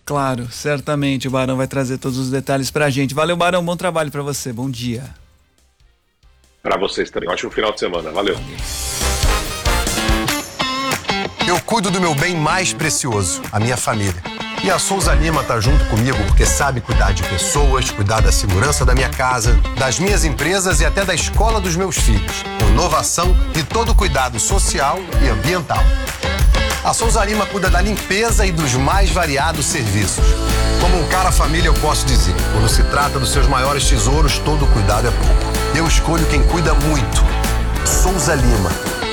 Claro, certamente o Barão vai trazer todos os detalhes pra gente. Valeu, Barão, bom trabalho pra você, bom dia. Para vocês também, ótimo final de semana, valeu. Eu cuido do meu bem mais precioso, a minha família. E a Souza Lima tá junto comigo porque sabe cuidar de pessoas, cuidar da segurança da minha casa, das minhas empresas e até da escola dos meus filhos. Inovação e todo cuidado social e ambiental. A Souza Lima cuida da limpeza e dos mais variados serviços. Como um cara família, eu posso dizer, quando se trata dos seus maiores tesouros, todo cuidado é pouco. Eu escolho quem cuida muito. Souza Lima.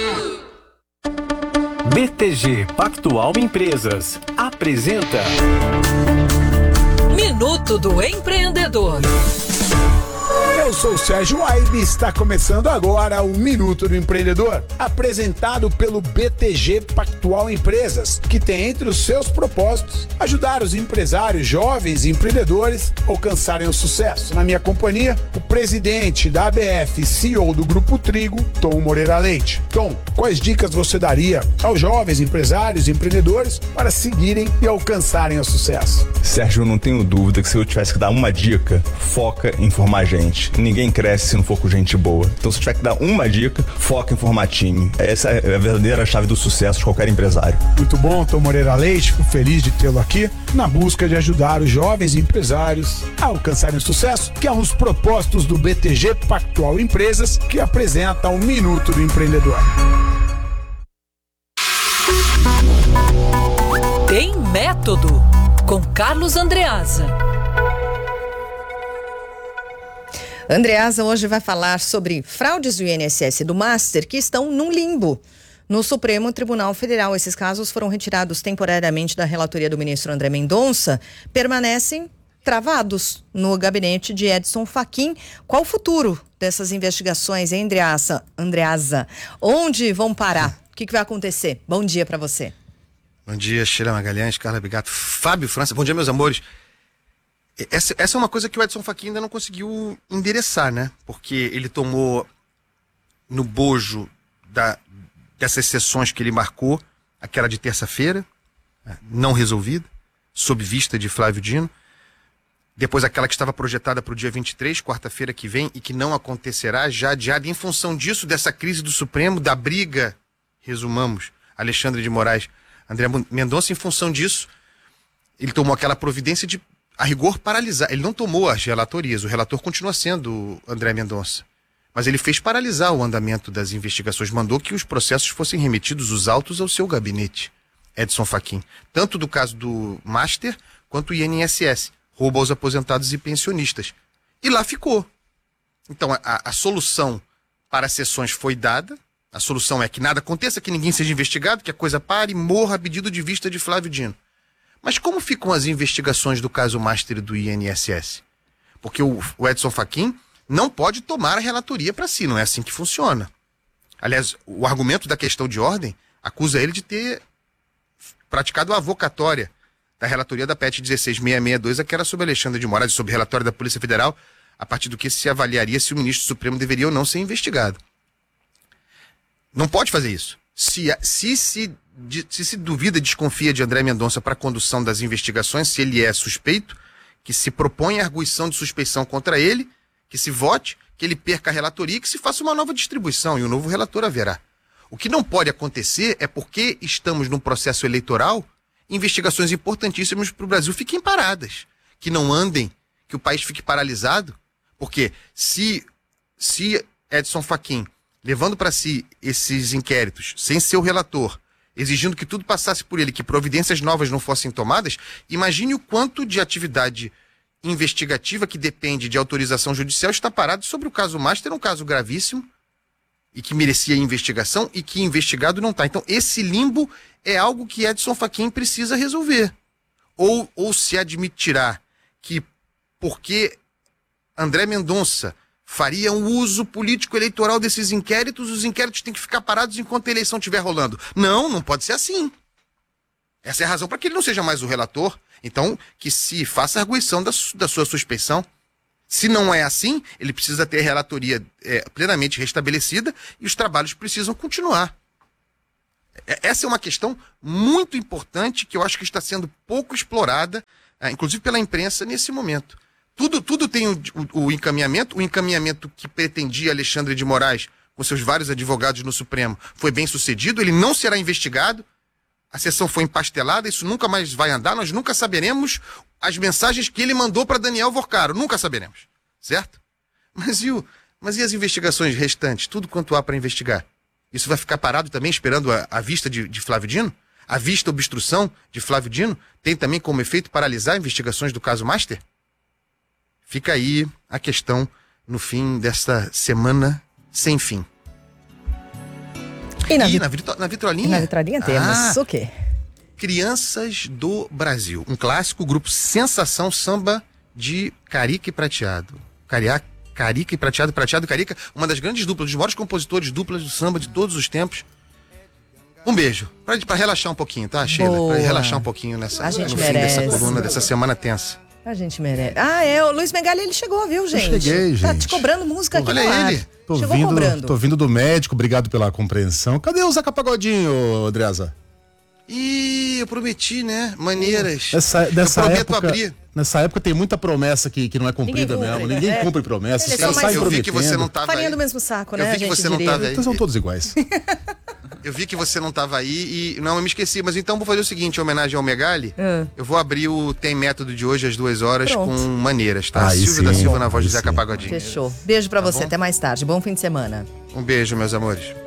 BTG Pactual Empresas apresenta Minuto do Empreendedor. Eu sou o Sérgio Aibe e está começando agora o Minuto do Empreendedor, apresentado pelo BTG Pactual Empresas, que tem entre os seus propósitos ajudar os empresários jovens e empreendedores a alcançarem o sucesso. Na minha companhia, o presidente da ABF e CEO do Grupo Trigo, Tom Moreira Leite. Tom, quais dicas você daria aos jovens empresários e empreendedores para seguirem e alcançarem o sucesso? Sérgio, eu não tenho dúvida que se eu tivesse que dar uma dica, foca em formar gente. Ninguém cresce se não for com gente boa. Então, se tiver que dar uma dica, foca em formar time. Essa é a verdadeira chave do sucesso de qualquer empresário. Muito bom, Tom Moreira Leite. Fico feliz de tê-lo aqui na busca de ajudar os jovens empresários a alcançarem o sucesso, que é um dos propósitos do BTG Pactual Empresas, que apresenta o Minuto do Empreendedor. Tem Método, com Carlos Andreasa. Andreasa hoje vai falar sobre fraudes do INSS e do Master que estão num limbo no Supremo Tribunal Federal. Esses casos foram retirados temporariamente da relatoria do ministro André Mendonça, permanecem travados no gabinete de Edson Fachin. Qual o futuro dessas investigações, hein, Andreasa? Onde vão parar? O que vai acontecer? Bom dia para você. Bom dia, Sheila Magalhães, Carla Bigato, Fábio França. Bom dia, meus amores. Essa é uma coisa que o Edson Fachin ainda não conseguiu endereçar, né? Porque ele tomou no bojo dessas sessões que ele marcou, aquela de terça-feira, não resolvida, sob vista de Flávio Dino. Depois aquela que estava projetada para o dia 23, quarta-feira que vem, e que não acontecerá, já adiada em função disso, dessa crise do Supremo, da briga, resumamos, Alexandre de Moraes, André Mendonça. Em função disso, ele tomou aquela providência de, a rigor, paralisar. Ele não tomou as relatorias, o relator continua sendo André Mendonça. Mas ele fez paralisar o andamento das investigações, mandou que os processos fossem remetidos, os autos, ao seu gabinete, Edson Fachin. Tanto do caso do Master, quanto o INSS, roubo aos aposentados e pensionistas. E lá ficou. Então, a solução para as sessões foi dada, a solução é que nada aconteça, que ninguém seja investigado, que a coisa pare e morra a pedido de vista de Flávio Dino. Mas como ficam as investigações do caso Master e do INSS? Porque o Edson Fachin não pode tomar a relatoria para si, não é assim que funciona. Aliás, o argumento da questão de ordem acusa ele de ter praticado a avocatória da relatoria da PET 16662, que era sobre Alexandre de Moraes, sobre relatório da Polícia Federal, a partir do que se avaliaria se o ministro Supremo deveria ou não ser investigado. Não pode fazer isso. Se duvida, desconfia de André Mendonça para a condução das investigações, se ele é suspeito, que se propõe a arguição de suspeição contra ele, que se vote, que ele perca a relatoria e que se faça uma nova distribuição e um novo relator haverá. O que não pode acontecer é, porque estamos num processo eleitoral, investigações importantíssimas para o Brasil fiquem paradas, que não andem, que o país fique paralisado, porque se Edson Fachin, levando para si esses inquéritos, sem ser o relator, exigindo que tudo passasse por ele, que providências novas não fossem tomadas, imagine o quanto de atividade investigativa que depende de autorização judicial está parado sobre o caso Master, um caso gravíssimo e que merecia investigação e que investigado não está. Então esse limbo é algo que Edson Fachin precisa resolver. Ou se admitirá que porque André Mendonça faria um uso político-eleitoral desses inquéritos, os inquéritos têm que ficar parados enquanto a eleição estiver rolando. Não pode ser assim. Essa é a razão para que ele não seja mais o relator. Então, que se faça a arguição da sua suspeição. Se não é assim, ele precisa ter a relatoria plenamente restabelecida e os trabalhos precisam continuar. Essa é uma questão muito importante que eu acho que está sendo pouco explorada inclusive pela imprensa, nesse momento. Tudo tem o encaminhamento que pretendia Alexandre de Moraes, com seus vários advogados no Supremo, foi bem sucedido, ele não será investigado, a sessão foi empastelada, isso nunca mais vai andar, nós nunca saberemos as mensagens que ele mandou para Daniel Vorcaro, nunca saberemos, certo? Mas e as investigações restantes, tudo quanto há para investigar? Isso vai ficar parado também esperando a vista de Flávio Dino? A vista obstrução de Flávio Dino tem também como efeito paralisar investigações do caso Master? Fica aí a questão no fim desta semana sem fim. E na vitrolinha? Na vitrolinha temos o quê? Crianças do Brasil. Um clássico, grupo Sensação, samba de Carica e Prateado. Carica e Prateado, Prateado e Carica, uma das grandes duplas, dos maiores compositores duplas do samba de todos os tempos. Um beijo. Pra relaxar um pouquinho, tá, Sheila? Boa. Pra relaxar um pouquinho no fim merece. dessa coluna, dessa semana tensa. A gente merece. O Luiz Megali, ele chegou, viu, gente? Eu cheguei, gente. Tá te cobrando música aqui Olha no ar. ele. Chegou Tô vindo do médico, obrigado pela compreensão. Cadê o Zeca Pagodinho, Andreasa? Ih, eu prometi, né? Maneiras. Nessa eu prometo época, abrir. Nessa época tem muita promessa que não é cumprida mesmo. Ninguém cumpre promessa. Os caras saem Eu vi que você não prometendo. tava Farinha aí. do mesmo saco, né? Eu vi que você não tava aí. Então são todos iguais. Eu vi que você não tava aí e não, eu me esqueci. Mas então vou fazer o seguinte, em homenagem ao Megali, eu vou abrir o Tem Método de hoje às 2h Pronto. com maneiras, tá? Aí Silvio da sim, Silva na voz de aí Zeca sim. Pagodinho. Fechou. Beijo pra você, bom? até mais tarde. Bom fim de semana. Um beijo, meus amores.